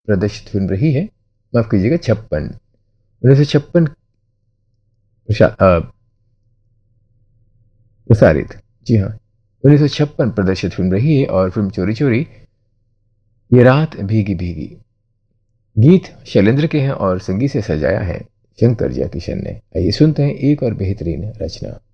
प्रदर्शित फिल्म रही है, माफ कीजिएगा 56, 1956 प्रसारित, जी हाँ, 1956 प्रदर्शित फिल्म रही है। और फिल्म चोरी चोरी, ये रात भीगी भीगी, गीत शैलेंद्र के हैं और संगीत से सजाया है शंकर जयकिशन ने। आइए सुनते हैं एक और बेहतरीन रचना।